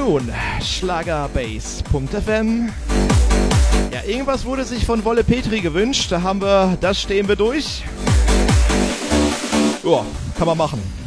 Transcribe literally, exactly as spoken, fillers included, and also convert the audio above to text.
nun, schlagerbase punkt f m. Ja, irgendwas wurde sich von Wolle Petri gewünscht. Da haben wir, das stehen wir durch. Ja, kann man machen.